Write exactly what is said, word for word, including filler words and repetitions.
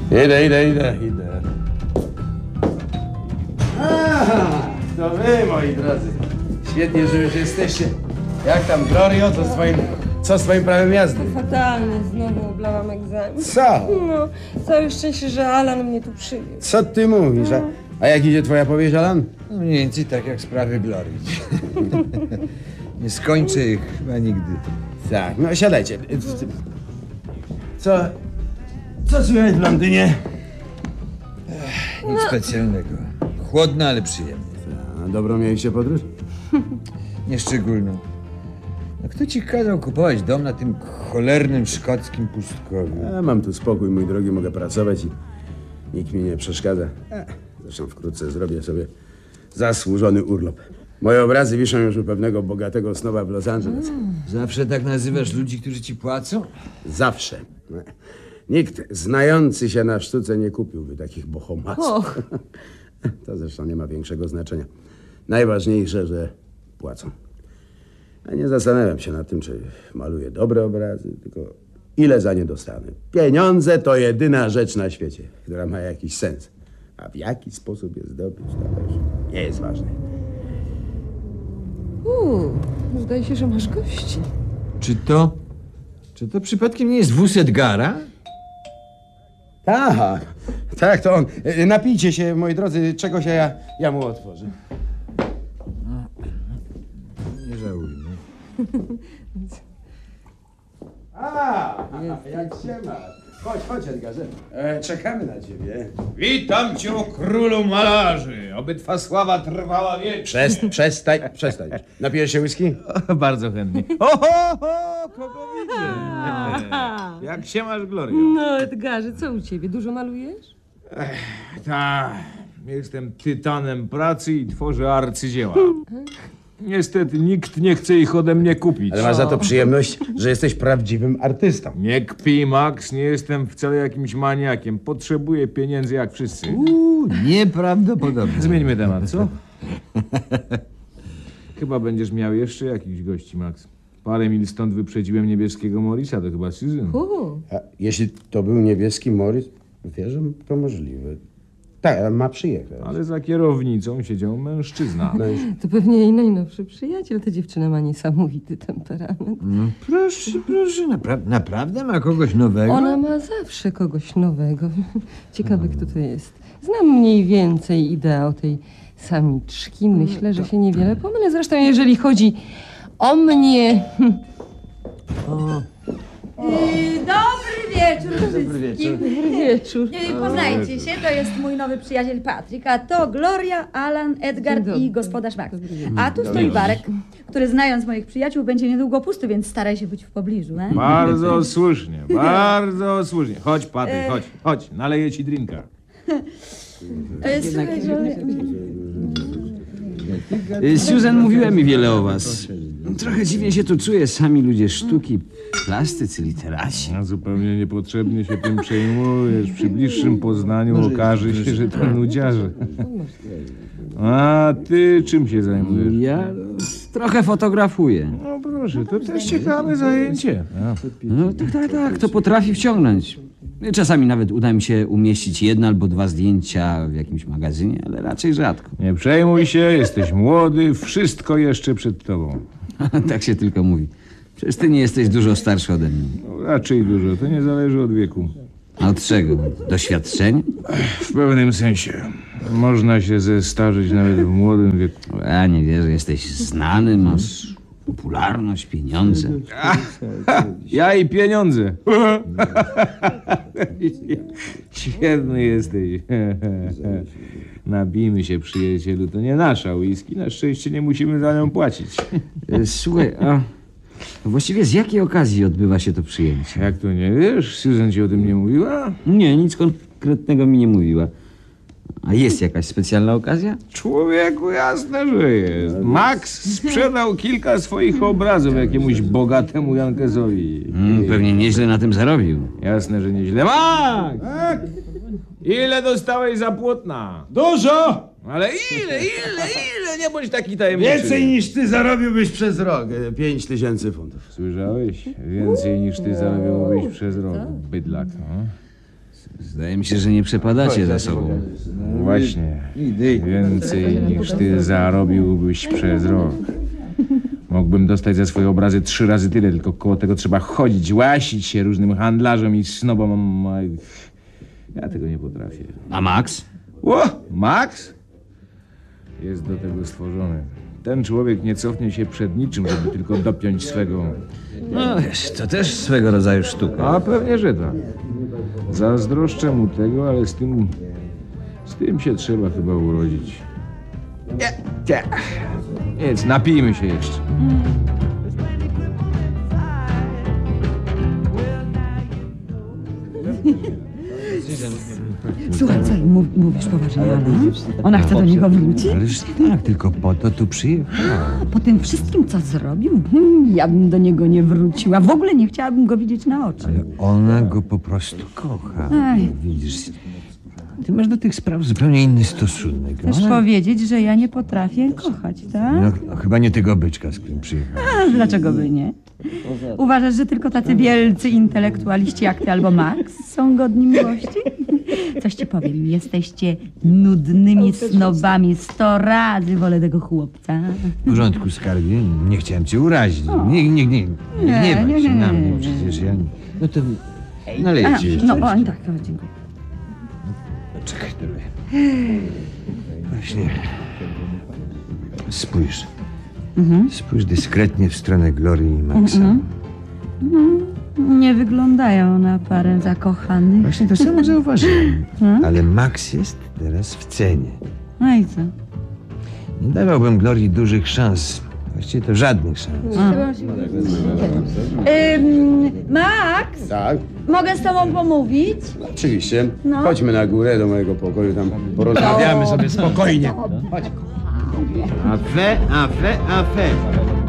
Idę, idę, idę, idę. Aha, to wy, moi drodzy. Świetnie, że już jesteście. Jak tam, Glorio, co z twoim, co z twoim prawem jazdy? Fatalnie, znowu oblałam egzamin. Co? No, całe szczęście, że Alan mnie tu przywiózł. Co ty mówisz? A, a jak idzie twoja powieść, Alan? No mniej więcej tak jak sprawy Glorii. Nie skończę ich chyba nigdy. Tak, no siadajcie. Co? Co słychać w Londynie? Nic specjalnego. Chłodno, ale przyjemnie. A dobrą mieliście podróż? Nieszczególną. No kto ci kazał kupować dom na tym cholernym szkockim pustkowiu? Ja mam tu spokój, mój drogi, mogę pracować i nikt mi nie przeszkadza. E, Zresztą wkrótce zrobię sobie zasłużony urlop. Moje obrazy wiszą już u pewnego bogatego snoba w Los Angeles. Zawsze tak nazywasz ludzi, którzy ci płacą? Zawsze. Nikt znający się na sztuce nie kupiłby takich bohomaców. Och. To zresztą nie ma większego znaczenia. Najważniejsze, że płacą. Ja nie zastanawiam się nad tym, czy maluję dobre obrazy, tylko ile za nie dostanę. Pieniądze to jedyna rzecz na świecie, która ma jakiś sens. A w jaki sposób je zdobyć, to już nie jest ważne. Uuu, zdaje się, że masz gości. Czy to... Czy to przypadkiem nie jest wóz Edgara? Aha, tak, to on. E, Napijcie się, moi drodzy, czegoś ja, ja mu otworzę. Nie żałuję. A, jak się ma. Chodź, chodź, Edgarze. E, czekamy na ciebie. Witam cię, o królu malarzy. Oby twa sława trwała wiecznie. Przest, przestań, przestań. Napijesz się whisky? Bardzo chętnie. Ho, ho, ho, kogo widzę? Jak się masz, Glorio? No, Edgarze, co u ciebie? Dużo malujesz? Ta, jestem tytanem pracy i tworzę arcydzieła. Niestety nikt nie chce ich ode mnie kupić. Ale masz za to przyjemność, że jesteś prawdziwym artystą. Nie kpij, Max, nie jestem wcale jakimś maniakiem. Potrzebuję pieniędzy jak wszyscy. Uuu, nieprawdopodobne. Zmieńmy temat, co? Chyba będziesz miał jeszcze jakichś gości, Max. Parę mil stąd wyprzedziłem niebieskiego Morisa, to chyba Susan. Uuu, A jeśli to był niebieski Morris, wierzę, to możliwe. Tak, ma przyjechać. Ale za kierownicą siedział mężczyzna. to pewnie jej najnowszy przyjaciel. Ta dziewczyna ma niesamowity temperament. No proszę, proszę, napra- naprawdę ma kogoś nowego? Ona ma zawsze kogoś nowego. Ciekawe, kto to jest. Znam mniej więcej ideał tej samiczki. Myślę, że się niewiele pomylę. Zresztą, jeżeli chodzi o mnie... Yy, dobry wieczór wszystkim. Dobry wieczór. Yy, Poznajcie się, to jest mój nowy przyjaciel Patryk, a to Gloria, Alan, Edgar Dzień dobry. i gospodarz Max. A tu stoi Barek, który znając moich przyjaciół będzie niedługo pusty, więc staraj się być w pobliżu. E? Bardzo słusznie, bardzo słusznie. Chodź, Patryk, chodź, chodź, naleję ci drinka. Yy, słuchaj, że... Susan mówiła mi wiele o was. Trochę dziwnie się tu czuję, sami ludzie sztuki, plastycy, literaci. A zupełnie niepotrzebnie się tym przejmujesz. Przy bliższym poznaniu okaże się, że to nudziarze. A ty czym się zajmujesz? Ja trochę fotografuję. No proszę, to też ciekawe zajęcie. A. No tak, tak, tak, to potrafi wciągnąć. Czasami nawet uda mi się umieścić jedno albo dwa zdjęcia w jakimś magazynie, ale raczej rzadko. Nie przejmuj się, jesteś młody, wszystko jeszcze przed tobą. Tak się tylko mówi. Przecież ty nie jesteś dużo starszy ode mnie. No, raczej dużo, to nie zależy od wieku. A od czego? Doświadczenia? W pewnym sensie. Można się zestarzeć nawet w młodym wieku. Ja nie wierzę, jesteś znany, masz popularność, pieniądze. Ja i pieniądze. Świetny jesteś. Nabijmy się, przyjacielu. To nie nasza whisky. Na szczęście nie musimy za nią płacić. E, Słuchaj, a właściwie z jakiej okazji odbywa się to przyjęcie? Jak to nie wiesz? Susan ci o tym nie mówiła? Nie, nic konkretnego mi nie mówiła. A jest jakaś specjalna okazja? Człowieku, jasne, że jest. Max sprzedał kilka swoich obrazów jakiemuś bogatemu Jankesowi. Mm, pewnie nieźle na tym zarobił. Jasne, że nieźle. Max! Tak? Ile dostałeś za płótna? Dużo! Ale ile, ile, ile? Nie bądź taki tajemniczy. Więcej niż ty zarobiłbyś przez rok. E, Pięć tysięcy funtów. Słyszałeś? Więcej niż ty zarobiłbyś przez rok. Bydlak, no. Zdaje mi się, że nie przepadacie za sobą. No właśnie. Więcej niż ty zarobiłbyś przez rok. Mógłbym dostać za swoje obrazy trzy razy tyle, tylko koło tego trzeba chodzić, łasić się różnym handlarzom i snobom. a- Ja tego nie potrafię. A Max? O, Max? Jest do tego stworzony. Ten człowiek nie cofnie się przed niczym, żeby tylko dopiąć swego. No wiesz, to też swego rodzaju sztuka. A pewnie, że tak. Zazdroszczę mu tego, ale z tym... Z tym się trzeba chyba urodzić. Nie, nie. Nic, napijmy się jeszcze. Słuchaj, co mów, mówisz poważnie, Ala? Ona chce do niego wrócić? Ależ tak, tylko po to tu przyjechała. A po tym wszystkim, co zrobił? Hmm, ja bym do niego nie wróciła. W ogóle nie chciałabym go widzieć na oczy. Ale ona go po prostu kocha. Aj. Widzisz, ty masz do tych spraw zupełnie inny stosunek. Chcesz Ona- powiedzieć, że ja nie potrafię kochać, tak? No, no, chyba nie tego byczka, z którym przyjechała. A dlaczego by nie? Uważasz, że tylko tacy wielcy intelektualiści jak ty albo Max są godni miłości? Coś ci powiem, jesteście nudnymi snobami. Sto razy wolę tego chłopca. W porządku, skarbie, nie chciałem cię urazić. Nie, nie, nie, nie, Nie, gniewaj nie, się nie, na nie, mnie, nie. przecież ja... No to A, nalejcie jeszcze. no, o, tak, o, dziękuję. Czekaj trochę. Właśnie. Spójrz. Spójrz dyskretnie w stronę Glorii i Maxa. Nie wyglądają na parę zakochanych. Właśnie to samo zauważyłem. Ale Max jest teraz w cenie. No i co? Nie dawałbym Glorii dużych szans. Właściwie to żadnych szans. Ym, Max, Tak, mogę z tobą pomówić? oczywiście. No. Chodźmy na górę do mojego pokoju, tam porozmawiamy sobie spokojnie. A fait, un fait, un fait.